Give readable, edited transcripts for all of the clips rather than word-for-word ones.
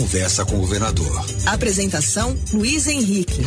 conversa com o governador. Apresentação: Luiz Henrique.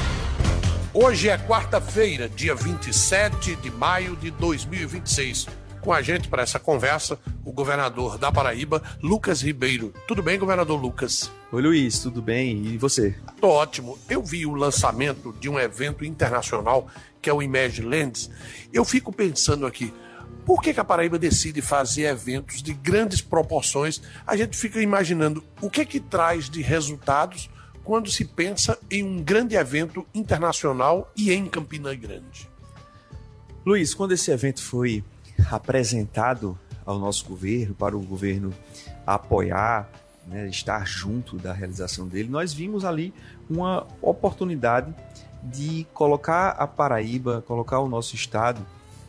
Hoje é quarta-feira, dia 27 de maio de 2026. Com a gente para essa conversa, o governador da Paraíba, Lucas Ribeiro. Tudo bem, governador Lucas? Oi, Luiz, tudo bem? E você? Tô ótimo. Eu vi o lançamento de um evento internacional, que é o Imagilands. Eu fico pensando aqui, por que a Paraíba decide fazer eventos de grandes proporções? A gente fica imaginando o que traz de resultados quando se pensa em um grande evento internacional e em Campina Grande. Luiz, quando esse evento foi apresentado ao nosso governo, para o governo apoiar, né, estar junto da realização dele, nós vimos ali uma oportunidade de colocar a Paraíba, colocar o nosso estado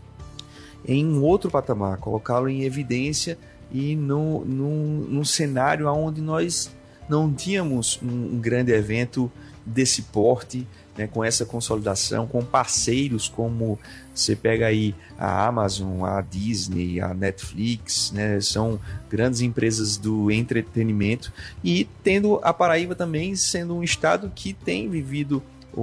em um outro patamar, colocá-lo em evidência e num cenário onde nós não tínhamos um grande evento desse porte, né, com essa consolidação, com parceiros como você pega aí a Amazon, a Disney, a Netflix, né, são grandes empresas do entretenimento, e tendo a Paraíba também sendo um estado que tem vivido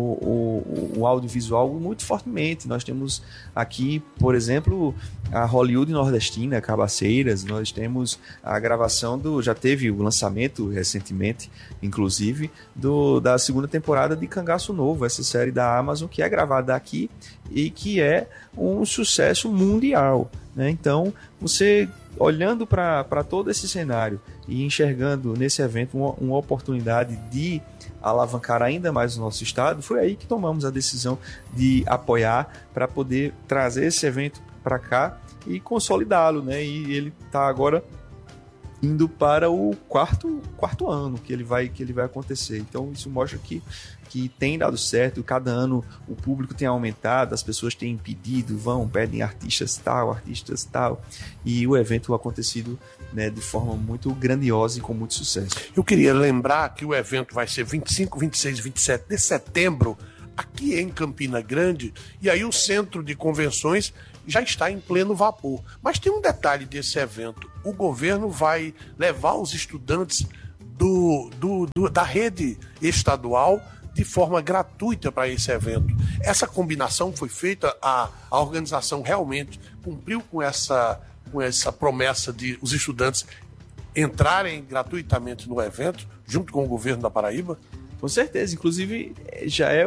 o audiovisual muito fortemente. Nós temos aqui, por exemplo, a Hollywood nordestina, Cabaceiras, nós temos a gravação já teve o lançamento recentemente, inclusive, da segunda temporada de Cangaço Novo, essa série da Amazon que é gravada aqui e que é um sucesso mundial, né? Então, você olhando para todo esse cenário e enxergando nesse evento uma oportunidade de alavancar ainda mais o nosso estado, foi aí que tomamos a decisão de apoiar para poder trazer esse evento para cá e consolidá-lo, né? E ele está agora indo para o quarto ano que ele vai acontecer. Então isso mostra que tem dado certo. Cada ano o público tem aumentado, as pessoas têm pedido, pedem artistas tal, e o evento acontecido, né, de forma muito grandiosa e com muito sucesso. Eu queria lembrar que o evento vai ser 25, 26 e 27 de setembro, aqui em Campina Grande, e aí o centro de convenções já está em pleno vapor. Mas tem um detalhe desse evento: o governo vai levar os estudantes da rede estadual de forma gratuita para esse evento. Essa combinação foi feita, a organização realmente cumpriu com essa promessa de os estudantes entrarem gratuitamente no evento, junto com o governo da Paraíba? Com certeza, inclusive já é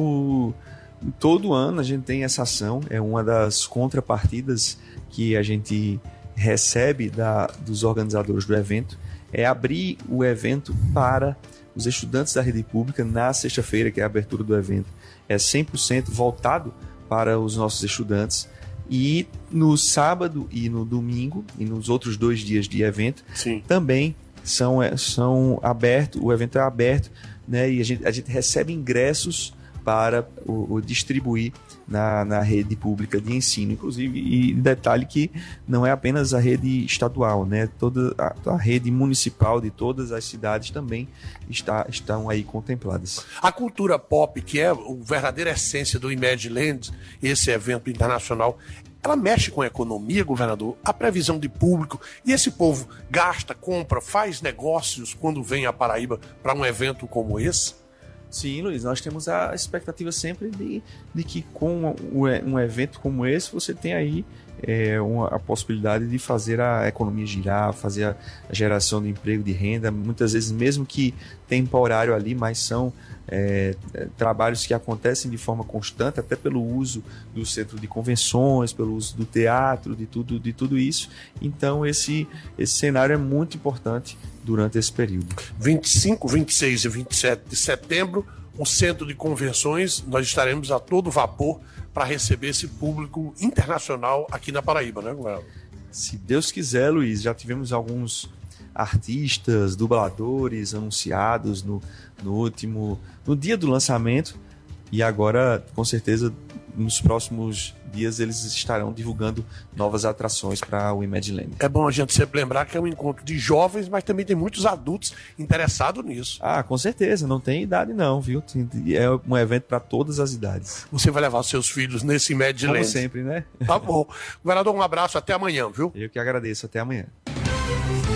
todo ano a gente tem essa ação, é uma das contrapartidas que a gente recebe dos organizadores do evento, é abrir o evento para os estudantes da rede pública na sexta-feira, que é a abertura do evento. É 100% voltado para os nossos estudantes, e no sábado e no domingo, e nos outros 2 dias de evento, sim, também são abertos, o evento é aberto, né, e a gente recebe ingressos para o distribuir na rede pública de ensino, inclusive, e detalhe que não é apenas a rede estadual, né? Toda a rede municipal de todas as cidades também estão aí contempladas. A cultura pop, que é a verdadeira essência do Imagilands, esse evento internacional, ela mexe com a economia, governador, a previsão de público, e esse povo gasta, compra, faz negócios quando vem a Paraíba para um evento como esse? Sim, Luiz, nós temos a expectativa sempre de que com um evento como esse você tem aí a possibilidade de fazer a economia girar, fazer a geração de emprego, de renda, muitas vezes mesmo que temporário ali, mas são trabalhos que acontecem de forma constante, até pelo uso do centro de convenções, pelo uso do teatro, de tudo isso. Então esse cenário é muito importante durante esse período. 25, 26 e 27 de setembro, o centro de convenções, nós estaremos a todo vapor para receber esse público internacional aqui na Paraíba, né, governador? Se Deus quiser, Luiz, já tivemos alguns artistas, dubladores anunciados no dia do lançamento, e agora, com certeza, nos próximos dias eles estarão divulgando novas atrações para o Imagilands. É bom a gente sempre lembrar que é um encontro de jovens, mas também tem muitos adultos interessados nisso. Ah, com certeza, não tem idade não, viu? É um evento para todas as idades. Você vai levar os seus filhos nesse Imagilands? Como sempre, né? Tá bom. Governador, um abraço, até amanhã, viu? Eu que agradeço, até amanhã.